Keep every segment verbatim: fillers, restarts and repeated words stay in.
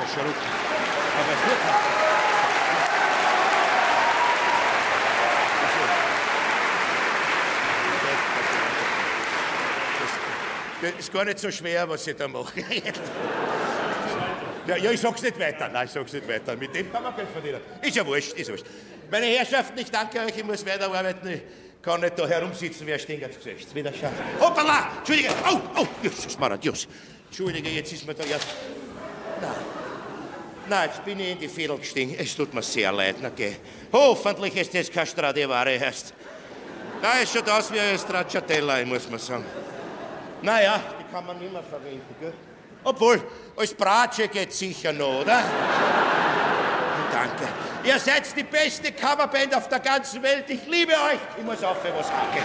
Schruck. Aber es wird nicht. Das ist gar nicht so schwer, was ich da mache. Ja, ja, ich sag's nicht weiter. Nein, ich sag's nicht weiter. Mit dem kann man Geld verdienen. Ist ja wurscht, ist wurscht. Meine Herrschaften, ich danke euch, ich muss weiterarbeiten. Ich kann nicht da herumsitzen, wer stehen ganz Gesicht. Wieder schauen. Hoppala! Entschuldige! Oh, oh! Jesus, Maradius! Entschuldige, jetzt ist mir da erst... Nein. Nein, jetzt bin ich in die Fädel gestiegen. Es tut mir sehr leid, na geh. Hoffentlich ist das kein Stradivari erst. Da ist schon aus wie ein Stracciatella, muss man sagen. Naja, die kann man nicht mehr verwenden, gell? Obwohl, als Bratsche geht's sicher noch, oder? Danke. Ihr seid die beste Coverband auf der ganzen Welt. Ich liebe euch. Ich muss auf für was hacken.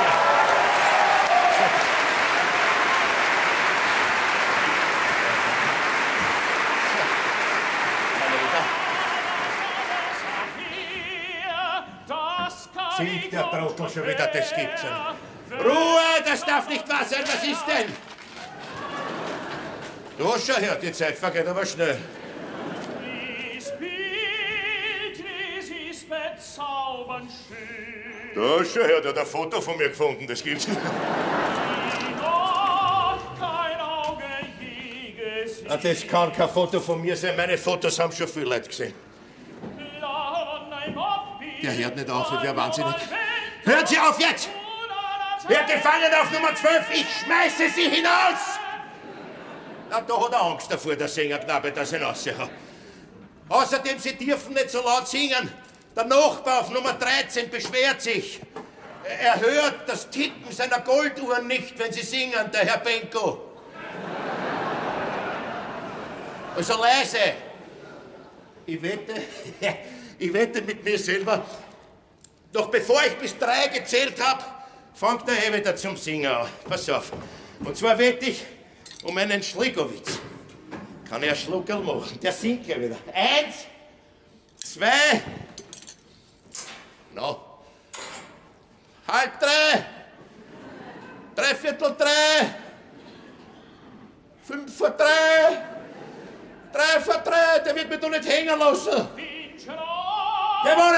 Singt der Trottel schon wieder, das gibt's nicht. Ruhe, das darf nicht wahr sein. Was ist denn? Du, schau her, die Zeit vergeht aber schnell. Da, schau her, der hat ein Foto von mir gefunden, das gibt's. Ah, das kann kein Foto von mir sein, meine Fotos haben schon viele Leute gesehen. Der hört nicht auf, ich wär wahnsinnig. Hört sie auf jetzt! Wer gefangen auf Nummer zwölf, ich schmeiße sie hinaus! Na, da hat er Angst davor, der Sängerknabe, dass er raushaut. Außerdem, sie dürfen nicht so laut singen. Der Nachbar auf Nummer dreizehn beschwert sich. Er hört das Ticken seiner Golduhren nicht, wenn sie singen, der Herr Benko. Also leise. Ich wette, ich wette mit mir selber, noch bevor ich bis drei gezählt habe, fängt der Herr wieder zum Singen an. Pass auf. Und zwar wette ich um einen Schlikowitz. Kann ich einen Schluckerl machen. Der singt gleich wieder. Eins, zwei, no. Halb drei, dreiviertel drei, fünf vor drei, drei vor drei, der wird mich doch nicht hängen lassen. Jawohl!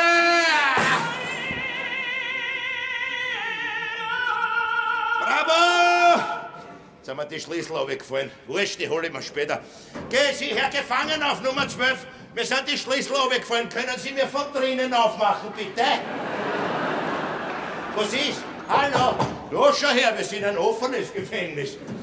Bravo! Jetzt haben mir die Schlüssel runtergefallen. Wurscht, die hole ich mir später. Geh Sie, Herr Gefangen auf Nummer zwölf. Mir sind die Schlüssel runtergefallen. Können Sie mir von drinnen aufmachen, bitte? Was ist? Hallo? Ja, schau her, wir sind ein offenes Gefängnis.